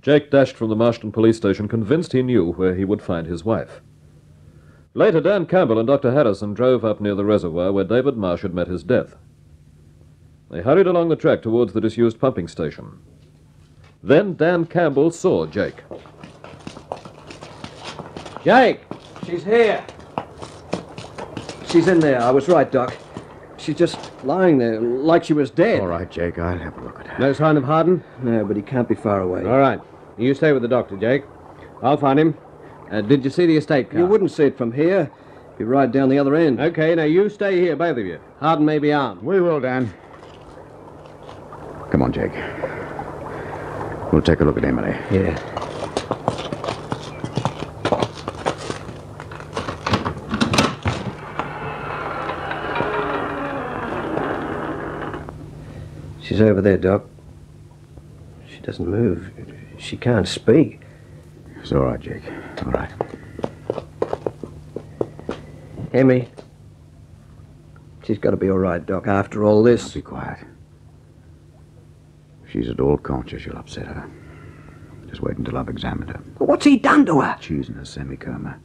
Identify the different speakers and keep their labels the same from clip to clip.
Speaker 1: Jake dashed from the Marston police station, convinced he knew where he would find his wife. Later, Dan Campbell and Dr. Harrison drove up near the reservoir where David Marsh had met his death. They hurried along the track towards the disused pumping station. Then Dan Campbell saw Jake.
Speaker 2: Jake! She's here. She's in there. I was right, Doc. She's just lying there, like she was dead.
Speaker 3: All right, Jake, I'll have a look at her.
Speaker 4: No sign of Harden?
Speaker 2: No, but he can't be far away.
Speaker 4: All right. You stay with the doctor, Jake. I'll find him. Did you see the estate car?
Speaker 2: You wouldn't see it from here. Be right down the other end.
Speaker 4: Okay, now you stay here, both of you. Harden may be armed.
Speaker 3: We will, Dan. Come on, Jake. We'll take a look at Emily.
Speaker 2: Yeah. She's over there, Doc. She doesn't move. She can't speak.
Speaker 3: It's all right, Jake. All right.
Speaker 2: Emmy. She's got to be all right, Doc, after all this.
Speaker 3: Be quiet. If she's at all conscious, you'll upset her. Just wait until I've examined her.
Speaker 2: What's he done to her?
Speaker 3: She's in a semicoma.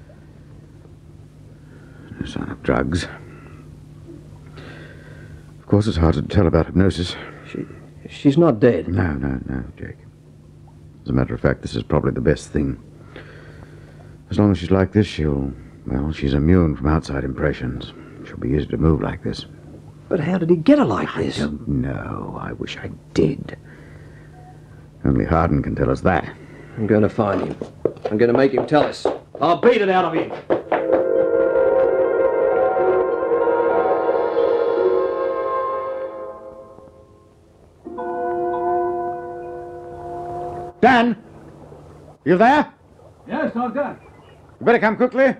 Speaker 3: No sign of drugs. Of course, it's hard to tell about hypnosis.
Speaker 2: She's not dead.
Speaker 3: No, Jake. As a matter of fact, this is probably the best thing. As long as she's like this, she's immune from outside impressions. She'll be easy to move like this.
Speaker 2: But how did he get her like this?
Speaker 3: I don't know. I wish I did. Only Harden can tell us that.
Speaker 2: I'm going to find him. I'm going to make him tell us. I'll beat it out of him.
Speaker 3: Dan! You there?
Speaker 4: Yes, Doctor.
Speaker 3: You better come quickly.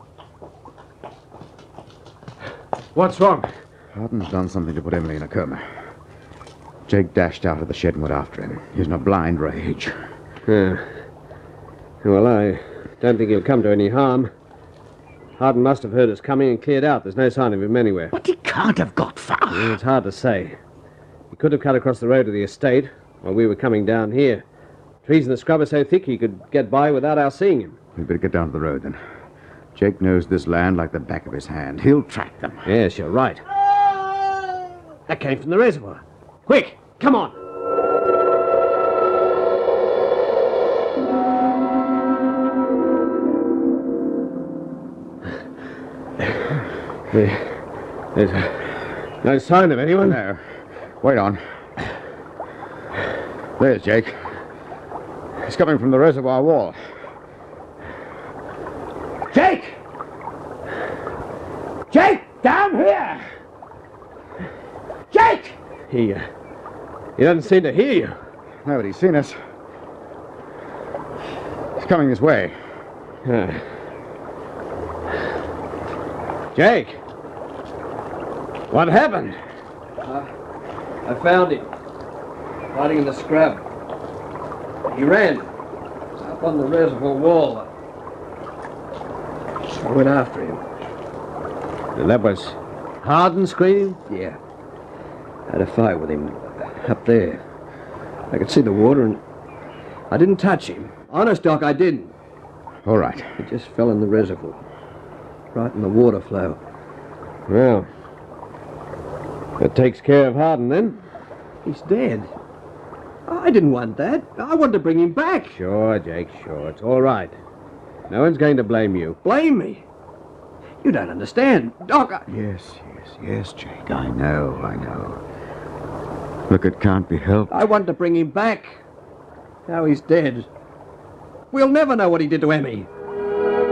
Speaker 4: What's wrong?
Speaker 3: Harden's done something to put Emily in a coma. Jake dashed out of the shed and went after him. He's in a blind rage.
Speaker 4: Well, I don't think he'll come to any harm. Harden must have heard us coming and cleared out. There's no sign of him anywhere.
Speaker 3: But he can't have got far.
Speaker 4: Well, it's hard to say. He could have cut across the road to the estate while we were coming down here. Trees in the scrub are so thick he could get by without our seeing him.
Speaker 3: We'd better get down to the road, then. Jake knows this land like the back of his hand. He'll track them.
Speaker 4: Yes, you're right. That came from the reservoir. Quick, come on. There's no sign of anyone.
Speaker 3: No. Wait on. There's Jake. He's coming from the reservoir wall. Jake! Jake, down here! Jake!
Speaker 4: He doesn't seem to hear you.
Speaker 3: No, but he's seen us. He's coming this way.
Speaker 4: Jake! What happened?
Speaker 2: I found him. Hiding in the scrub. He ran. Up on the reservoir wall. I went after him.
Speaker 4: And that was Harden screaming?
Speaker 2: Yeah. I had a fight with him up there. I could see the water and I didn't touch him. Honest, Doc, I didn't.
Speaker 3: All right.
Speaker 2: He just fell in the reservoir. Right in the water flow.
Speaker 4: Well, that takes care of Harden, then.
Speaker 2: He's dead. I didn't want that. I wanted to bring him back.
Speaker 4: Sure, Jake, sure. It's all right. No one's going to blame you.
Speaker 2: Blame me? You don't understand. Doc,
Speaker 3: Yes, Jake. I know. Look, it can't be helped.
Speaker 2: I wanted to bring him back. Now he's dead. We'll never know what he did to Emmy.